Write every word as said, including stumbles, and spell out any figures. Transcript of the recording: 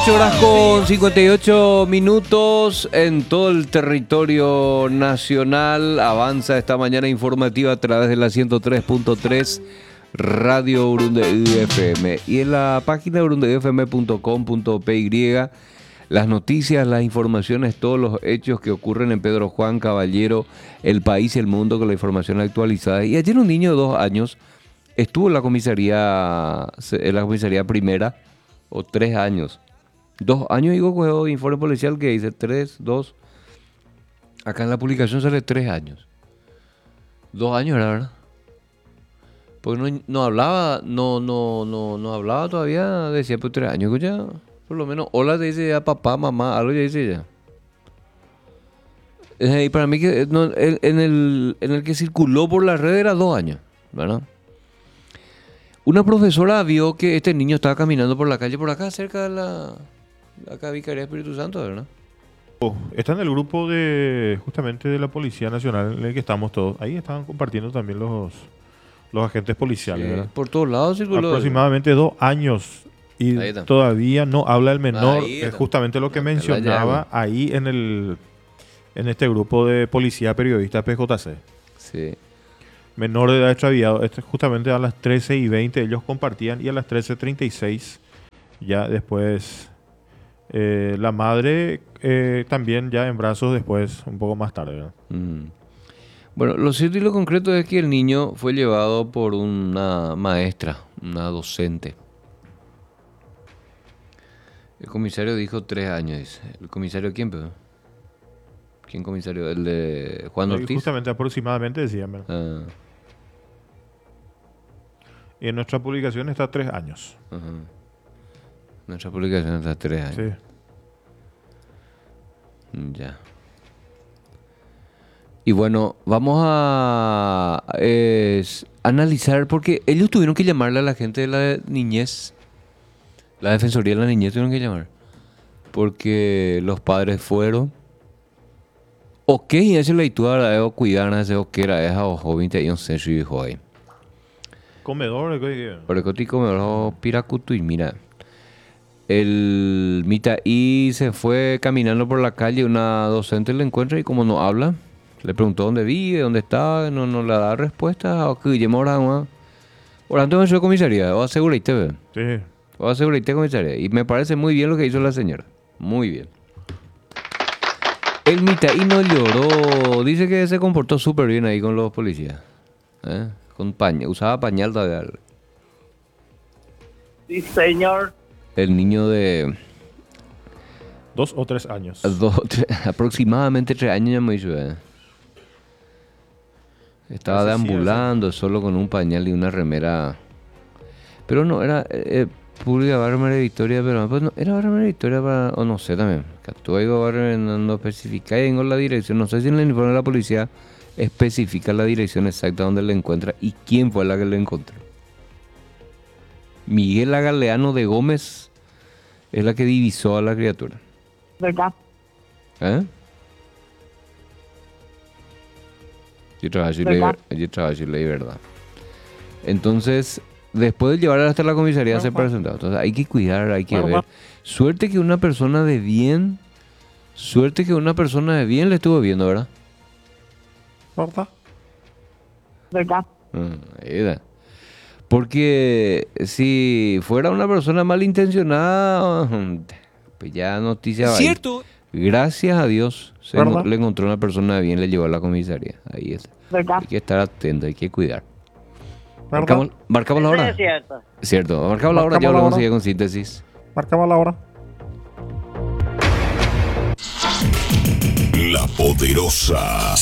ocho horas con cincuenta y ocho minutos en todo el territorio nacional. Avanza esta mañana informativa a través de la ciento tres punto tres Radio Urundeí F M. Y en la página urundeí f m punto com punto p y las noticias, las informaciones, todos los hechos que ocurren en Pedro Juan Caballero, el país y el mundo con la información actualizada. Y ayer un niño de dos años estuvo en la comisaría, en la comisaría primera, o tres años. Dos años, digo, juego de informe policial que dice tres, dos. Acá en la publicación sale tres años. Dos años era, ¿verdad? Porque no, no hablaba, no, no, no, no hablaba todavía, decía pues tres años, ya, por lo menos, hola te dice ya papá, mamá, algo ya dice ya. Y para mí que no, en, en, el, en el que circuló por la red era dos años, ¿verdad? Una profesora vio que este niño estaba caminando por la calle, por acá, cerca de la, acá Vicaría Espíritu Santo, ¿verdad? Está en el grupo de, justamente de la Policía Nacional en el que estamos todos. Ahí estaban compartiendo también los, los agentes policiales, sí, ¿verdad? Por todos lados circuló. Aproximadamente dos años y todavía no habla el menor. Es justamente lo que no, mencionaba ahí en el en este grupo de policía periodista P J C. Sí. Menor de edad extraviado. Este, justamente a las trece y veinte ellos compartían y a las trece treinta y seis ya después eh, la madre eh, también ya en brazos después, un poco más tarde, ¿verdad? Mm. Bueno, lo cierto y lo concreto es que el niño fue llevado por una maestra, una docente. El comisario dijo tres años, dice. ¿El comisario quién, pero? ¿Quién comisario? ¿El de Juan Ortiz? Justamente aproximadamente decían, ¿verdad? Ah. Y en nuestra publicación está tres años. Uh-huh. Nuestra publicación está tres años. Sí. Ya. Y bueno, vamos a es, analizar, porque ellos tuvieron que llamarle a la gente de la niñez, la Defensoría de la Niñez tuvieron que llamar, porque los padres fueron. Ok, esa la ituara de cuidar ese o que era esa o joven te un senso y dijo ahí. Comedor, ¿qué? Porque ti comedor piracutu y mira. El Mita y se fue caminando por la calle, una docente le encuentra y como no habla, le preguntó dónde vive, dónde está, no, no le da respuesta, o que llama ahora, ahora antes me comisaría, o asegurite, ¿ve? Sí. O asegurite comisaría. Y me parece muy bien lo que hizo la señora, muy bien. El Mitaí no lloró, dice que se comportó súper bien ahí con los policías. ¿Eh? Con pañal, usaba pañal todavía. Sí, señor. El niño de... Dos o tres años. Dos, tres, aproximadamente tres años ya me hizo. ¿Eh? Estaba deambulando sí, solo con un pañal y una remera. Pero no, era... Eh, Pública Barra Victoria, pero pues no, era Barra Victoria para, o no sé también, que actúa y Barra no especifica y en la dirección, no sé si en el informe de la policía especifica la dirección exacta donde le encuentra y quién fue la que le encontró. Miguel Galeano de Gómez es la que divisó a la criatura. ¿Verdad? ¿Eh? Yo trabajo y leí, yo trabajo y leí verdad. Entonces... Después de llevar hasta la comisaría, se presentó. Entonces hay que cuidar, hay que ver. Suerte que una persona de bien, suerte que una persona de bien le estuvo viendo, ¿verdad? ¿Verdad? ¿Verdad? Ah, porque si fuera una persona malintencionada, pues ya noticia va. ¿Cierto? Gracias a Dios se en, le encontró una persona de bien, le llevó a la comisaría. Ahí está. ¿Verdad? Hay que estar atento, hay que cuidar. Marcamos, marcamos la hora. Es cierto. Cierto, marcamos la hora, ya hablamos con síntesis. Marcamos la hora. La Poderosa.